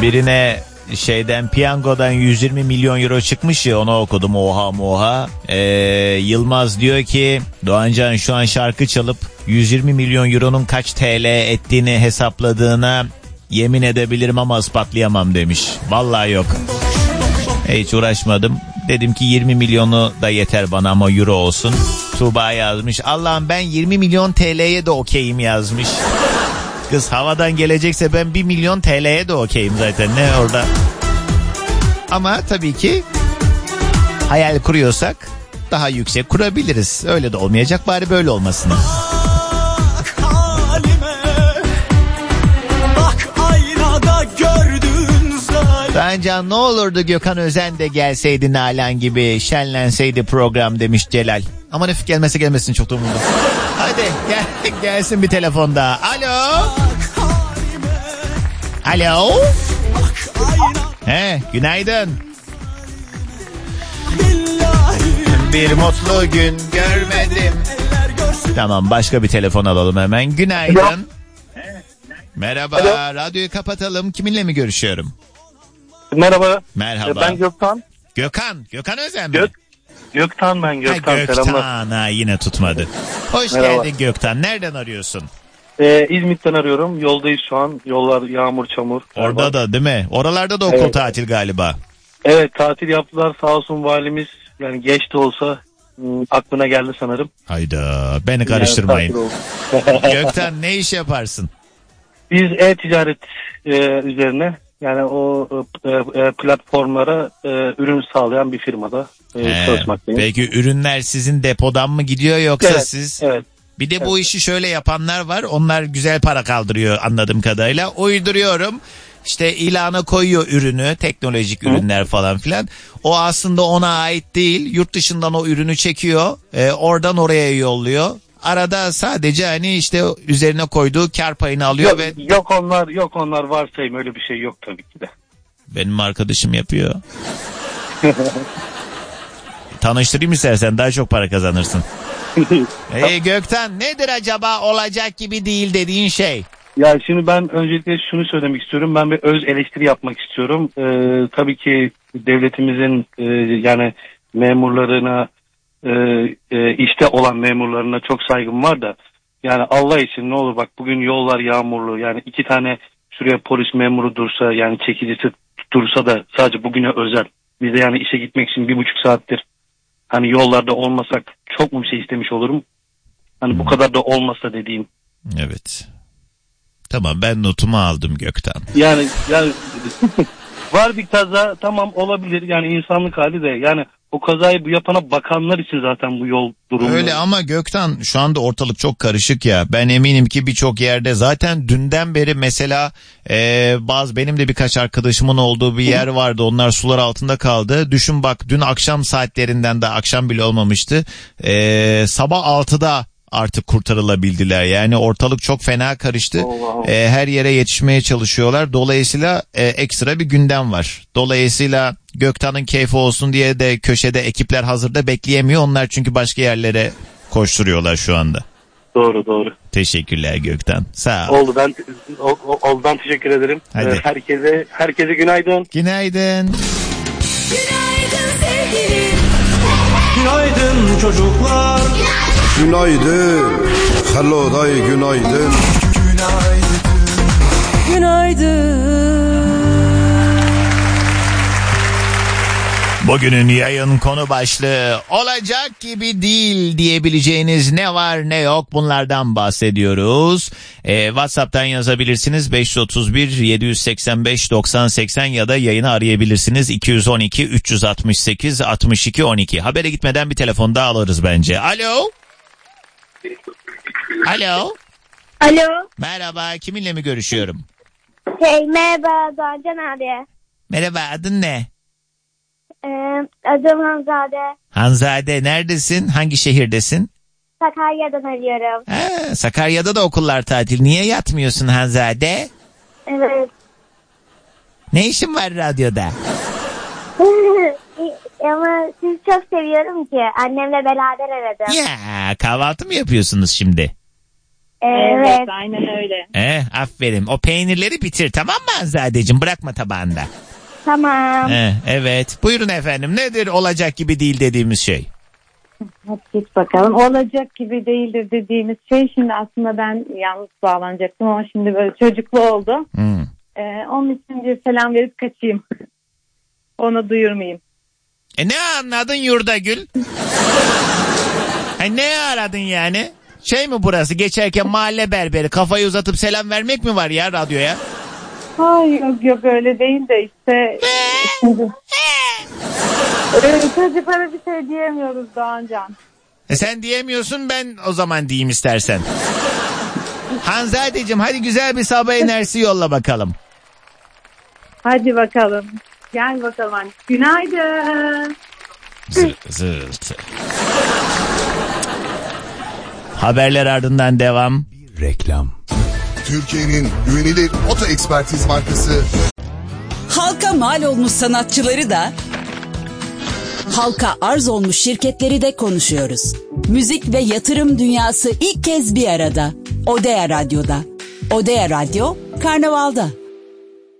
Birine şeyden, piyangodan 120 milyon euro çıkmış ya, onu okudum, oha moha. Yılmaz diyor ki Doğancan şu an şarkı çalıp 120 milyon euronun kaç TL ettiğini hesapladığına yemin edebilirim ama ispatlayamam demiş. Vallahi yok. Hiç uğraşmadım. Dedim ki 20 milyonu da yeter bana ama euro olsun. Tuğba yazmış. Allah'ım ben 20 milyon TL'ye de okeyim yazmış. Kız havadan gelecekse ben 1 milyon TL'ye de okeyim zaten. Ne orada? Ama tabii ki hayal kuruyorsak daha yüksek kurabiliriz. Öyle de olmayacak, bari böyle olmasın. Bence ne olurdu Gökhan Özen de gelseydi Nalan gibi, şenlenseydi program demiş Celal. Ama Refik gelmesin çok da umurumda. Hadi gelsin bir telefonda. Alo. Alo. Günaydın. Bir mutlu gün görmedim. Tamam, başka bir telefon alalım hemen. Günaydın. Merhaba. Alo. Radyoyu kapatalım. Kiminle mi görüşüyorum? Merhaba. Merhaba. Ben Gökhan. Gökhan Özen mi? Gökhan ben Gökhan. Gökhan yine tutmadı. Hoş geldin Gökhan. Nereden arıyorsun? İzmit'ten arıyorum. Yoldayız şu an. Yollar yağmur çamur. Orada da değil mi? Oralarda da okul tatil galiba. Evet, tatil yaptılar sağ olsun valimiz. Yani geç de olsa aklına geldi sanırım. Hayda, beni karıştırmayın. Yani Gökhan ne iş yaparsın? Biz e-ticaret üzerine, yani o platformlara ürün sağlayan bir firmada çalışmaktayım. Peki ürünler sizin depodan mı gidiyor yoksa siz? Evet. Bir de bu işi şöyle yapanlar var. Onlar güzel para kaldırıyor anladığım kadarıyla. Uyduruyorum. İşte ilana koyuyor ürünü, teknolojik ürünler falan filan. O aslında ona ait değil. Yurt dışından o ürünü çekiyor. Oradan oraya yolluyor. Arada sadece hani işte üzerine koyduğu kar payını alıyor ve... Yok onlar varsayım, öyle bir şey yok tabii ki de. Benim arkadaşım yapıyor. Tanıştırayım istersen, daha çok para kazanırsın. Gökhan, nedir acaba olacak gibi değil dediğin şey? Ya şimdi ben öncelikle şunu söylemek istiyorum. Ben bir öz eleştiri yapmak istiyorum. Tabii ki devletimizin yani memurlarına, işte olan memurlarına çok saygım var da, yani Allah için ne olur bak, bugün yollar yağmurlu, yani 2 tane şuraya polis memuru dursa, yani çekicisi dursa da sadece bugüne özel. Biz de yani işe gitmek için 1,5 saattir hani yollarda olmasak çok mu bir şey istemiş olurum? Hani bu kadar da olmasa dediğim. Evet. Tamam, ben notumu aldım Gökhan. Yani var bir kaza, tamam olabilir, yani insanlık hali de, yani o kazayı bu yapana bakanlar için zaten bu yol durumu. Öyle ama Gökhan, şu anda ortalık çok karışık ya. Ben eminim ki birçok yerde zaten dünden beri mesela benim de birkaç arkadaşımın olduğu bir yer vardı. Onlar sular altında kaldı. Düşün bak, dün akşam saatlerinden de, akşam bile olmamıştı. Sabah 6'da artık kurtarılabildiler. Yani ortalık çok fena karıştı. Her yere yetişmeye çalışıyorlar. Dolayısıyla ekstra bir gündem var. Dolayısıyla Gökhan'ın keyfi olsun diye de köşede ekipler hazırda bekleyemiyor. Onlar çünkü başka yerlere koşturuyorlar şu anda. Doğru. Teşekkürler Gökhan. Sağ ol. Oldu, ben teşekkür ederim. Hadi. Herkese günaydın. Günaydın. Günaydın sevgilim. Günaydın çocuklar. Günaydın. Hello day, günaydın. Günaydın. Bugünün yayın konu başlığı olacak gibi değil diyebileceğiniz ne var ne yok, bunlardan bahsediyoruz. WhatsApp'tan yazabilirsiniz 531 785 90 80 ya da yayını arayabilirsiniz 212 368 62 12. Habere gitmeden bir telefon daha alırız bence. Alo. Merhaba, kiminle mi görüşüyorum? Merhaba Doğancan abi. Merhaba, adın ne? Adım Hanzade. Hanzade, neredesin? Hangi şehirdesin? Sakarya'dan arıyorum. Sakarya'da da okullar tatil. Niye yatmıyorsun Hanzade? Evet. Ne işin var radyoda? Ama sizi çok seviyorum ki. Annemle beraber aradım. Ya, kahvaltı mı yapıyorsunuz şimdi? Evet. Aynen öyle. Aferin. O peynirleri bitir, tamam mı Hanzadeciğim? Bırakma tabağında. Tamam. Evet. Buyurun efendim. Nedir olacak gibi değil dediğimiz şey? Hadi git bakalım. Olacak gibi değildir dediğimiz şey. Şimdi aslında ben yalnız bağlanacaktım ama şimdi böyle çocuklu oldu. Onun için bir selam verip kaçayım. Onu duyurmayayım. Ne anladın Yurdagül? Ne aradın yani? Şey mi burası, geçerken mahalle berberi, kafayı uzatıp selam vermek mi var ya radyoya? Hayır yok öyle değil de işte. Çocuklara bir şey diyemiyoruz Doğancan. Sen diyemiyorsun, ben o zaman diyeyim istersen. Hanzadeciğim hadi güzel bir sabah enerjisi yolla bakalım. Hadi bakalım. Gel bakalım anne. Günaydın. Zırıltı. Haberler ardından devam. Reklam. Türkiye'nin güvenilir oto ekspertiz markası. Halka mal olmuş sanatçıları da, halka arz olmuş şirketleri de konuşuyoruz. Müzik ve yatırım dünyası ilk kez bir arada. Odea Radyo'da. Odea Radyo, Karnaval'da.